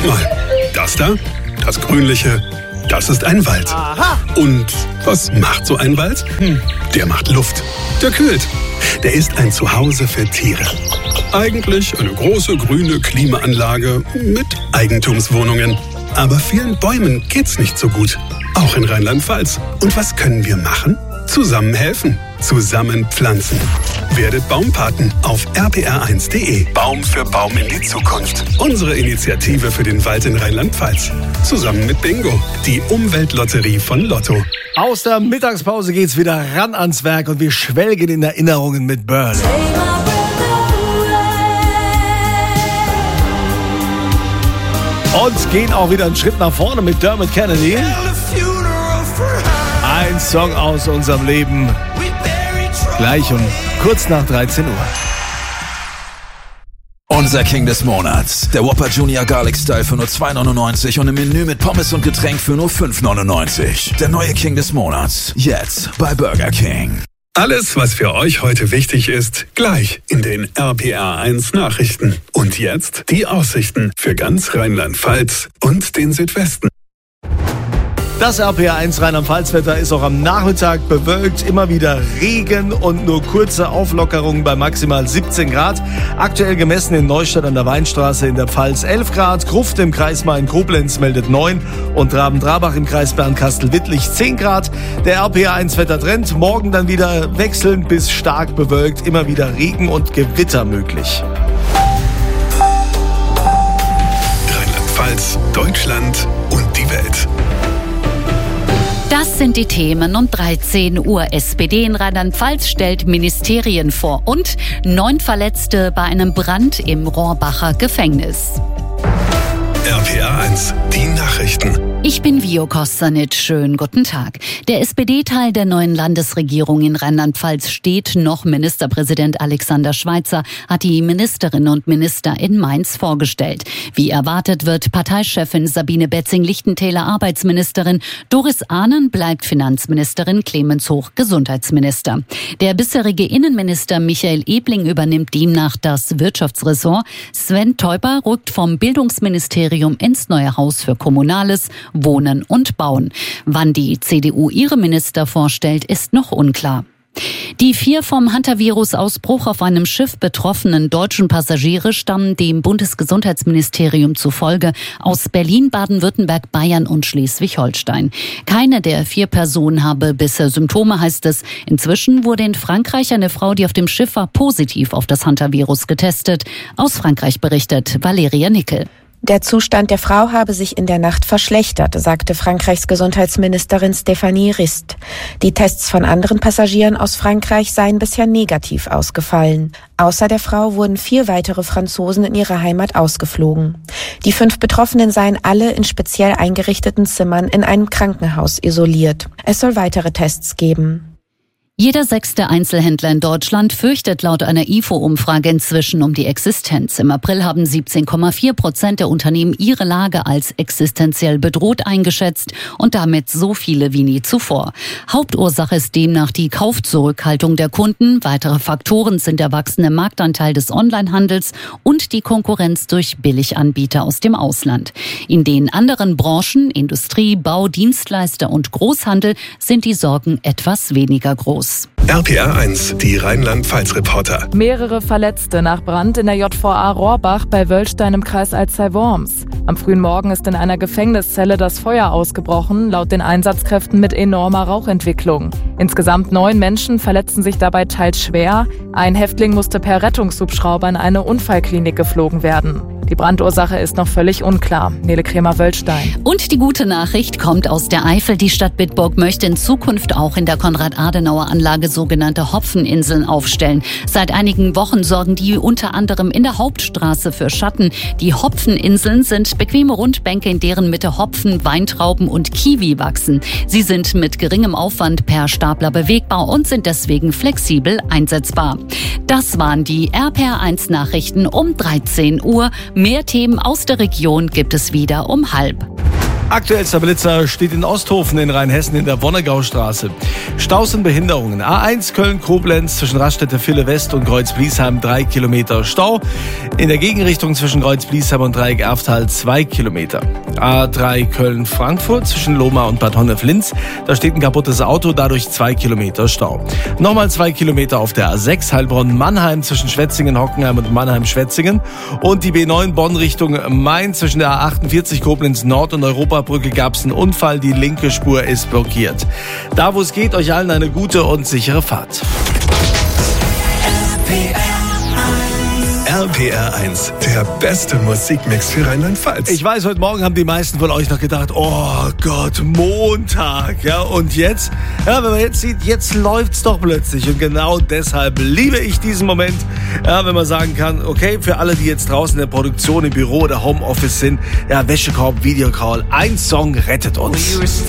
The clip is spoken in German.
mal, das da, das Grünliche, das ist ein Wald. Aha. Und was macht so ein Wald? Der macht Luft, der kühlt. Der ist ein Zuhause für Tiere. Eigentlich eine große grüne Klimaanlage mit Eigentumswohnungen. Aber vielen Bäumen geht's nicht so gut. Auch in Rheinland-Pfalz. Und was können wir machen? Zusammen helfen. Zusammen pflanzen. Werdet Baumpaten auf rpr1.de. Baum für Baum in die Zukunft. Unsere Initiative für den Wald in Rheinland-Pfalz. Zusammen mit Bingo, die Umweltlotterie von Lotto. Aus der Mittagspause geht's wieder ran ans Werk und wir schwelgen in Erinnerungen mit Burn. Und gehen auch wieder einen Schritt nach vorne mit Dermot Kennedy. Ein Song aus unserem Leben. Gleich um kurz nach 13 Uhr. Unser King des Monats. Der Whopper Junior Garlic Style für nur 2,99 und ein Menü mit Pommes und Getränk für nur 5,99. Der neue King des Monats. Jetzt bei Burger King. Alles, was für euch heute wichtig ist, gleich in den RPR1 Nachrichten. Und jetzt die Aussichten für ganz Rheinland-Pfalz und den Südwesten. Das RPR1 Rheinland-Pfalz-Wetter ist auch am Nachmittag bewölkt, immer wieder Regen und nur kurze Auflockerungen bei maximal 17 Grad. Aktuell gemessen in Neustadt an der Weinstraße in der Pfalz 11 Grad, Gruft im Kreis Main-Koblenz meldet 9 und Traben-Trabach im Kreis Bernkastel-Wittlich 10 Grad. Der RPR1-Wettertrend, morgen dann wieder wechselnd bis stark bewölkt, immer wieder Regen und Gewitter möglich. Rheinland-Pfalz, Deutschland und die Welt. Das sind die Themen um 13 Uhr. SPD in Rheinland-Pfalz stellt Ministerien vor und 9 Verletzte bei einem Brand im Rohrbacher Gefängnis. RPR1, die Nachrichten. Ich bin Vio Kostanic. Schönen guten Tag. Der SPD-Teil der neuen Landesregierung in Rheinland-Pfalz steht noch. Ministerpräsident Alexander Schweitzer hat die Ministerinnen und Minister in Mainz vorgestellt. Wie erwartet wird Parteichefin Sabine Betzing-Lichtentäler Arbeitsministerin, Doris Ahnen bleibt Finanzministerin, Clemens Hoch Gesundheitsminister. Der bisherige Innenminister Michael Ebling übernimmt demnach das Wirtschaftsressort. Sven Teuber rückt vom Bildungsministerium ins neue Haus für Kommunales, Wohnen und Bauen. Wann die CDU ihre Minister vorstellt, ist noch unklar. Die 4 vom Hantavirus-Ausbruch auf einem Schiff betroffenen deutschen Passagiere stammen dem Bundesgesundheitsministerium zufolge aus Berlin, Baden-Württemberg, Bayern und Schleswig-Holstein. Keine der 4 Personen habe bisher Symptome, heißt es. Inzwischen wurde in Frankreich eine Frau, die auf dem Schiff war, positiv auf das Hantavirus getestet. Aus Frankreich berichtet Valeria Nickel. Der Zustand der Frau habe sich in der Nacht verschlechtert, sagte Frankreichs Gesundheitsministerin Stéphanie Rist. Die Tests von anderen Passagieren aus Frankreich seien bisher negativ ausgefallen. Außer der Frau wurden 4 weitere Franzosen in ihre Heimat ausgeflogen. Die 5 Betroffenen seien alle in speziell eingerichteten Zimmern in einem Krankenhaus isoliert. Es soll weitere Tests geben. Jeder 6. Einzelhändler in Deutschland fürchtet laut einer IFO-Umfrage inzwischen um die Existenz. Im April haben 17,4% der Unternehmen ihre Lage als existenziell bedroht eingeschätzt und damit so viele wie nie zuvor. Hauptursache ist demnach die Kaufzurückhaltung der Kunden. Weitere Faktoren sind der wachsende Marktanteil des Onlinehandels und die Konkurrenz durch Billiganbieter aus dem Ausland. In den anderen Branchen, Industrie, Bau, Dienstleister und Großhandel, sind die Sorgen etwas weniger groß. RPR1, die Rheinland-Pfalz-Reporter. Mehrere Verletzte nach Brand in der JVA Rohrbach bei Wöllstein im Kreis Alzey-Worms. Am frühen Morgen ist in einer Gefängniszelle das Feuer ausgebrochen, laut den Einsatzkräften mit enormer Rauchentwicklung. Insgesamt 9 Menschen verletzten sich dabei teils schwer. Ein Häftling musste per Rettungshubschrauber in eine Unfallklinik geflogen werden. Die Brandursache ist noch völlig unklar. Nele Kremer-Wöllstein. Und die gute Nachricht kommt aus der Eifel. Die Stadt Bitburg möchte in Zukunft auch in der Konrad-Adenauer-Anlage sogenannte Hopfeninseln aufstellen. Seit einigen Wochen sorgen die unter anderem in der Hauptstraße für Schatten. Die Hopfeninseln sind bequeme Rundbänke, in deren Mitte Hopfen, Weintrauben und Kiwi wachsen. Sie sind mit geringem Aufwand per Stapler bewegbar und sind deswegen flexibel einsetzbar. Das waren die RPR1 Nachrichten um 13 Uhr. Mehr Themen aus der Region gibt es wieder um 12:30. Aktuellster Blitzer steht in Osthofen in Rheinhessen in der Wonnegaustraße. Staus und Behinderungen. A1 Köln-Koblenz zwischen Raststätte-Ville West und Kreuz-Bliesheim 3 Kilometer Stau. In der Gegenrichtung zwischen Kreuz-Bliesheim und Dreieck-Aftal 2 Kilometer. A3 Köln-Frankfurt zwischen Lohmar und Bad Honnef-Linz. Da steht ein kaputtes Auto, dadurch 2 Kilometer Stau. Nochmal 2 Kilometer auf der A6 Heilbronn-Mannheim zwischen Schwetzingen-Hockenheim und Mannheim-Schwetzingen. Und die B9 Bonn Richtung Main zwischen der A48 Koblenz Nord und Europabrücke gab es einen Unfall. Die linke Spur ist blockiert. Da, wo es geht, euch allen eine gute und sichere Fahrt. RPR 1, der beste Musikmix für Rheinland-Pfalz. Ich weiß, heute Morgen haben die meisten von euch noch gedacht, oh Gott, Montag, ja, und jetzt? Ja, wenn man jetzt sieht, jetzt läuft's doch plötzlich und genau deshalb liebe ich diesen Moment, ja, wenn man sagen kann, okay, für alle, die jetzt draußen in der Produktion, im Büro oder Homeoffice sind, ja, Wäschekorb, Videocall, ein Song rettet uns.